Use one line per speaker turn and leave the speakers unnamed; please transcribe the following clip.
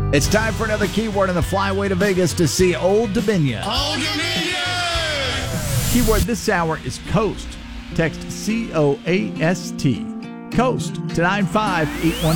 It's time for another keyword on the flyway to Vegas to see Old Dominion.
Old Dominion!
Keyword this hour is coast. Text COAST. Coast to 95812.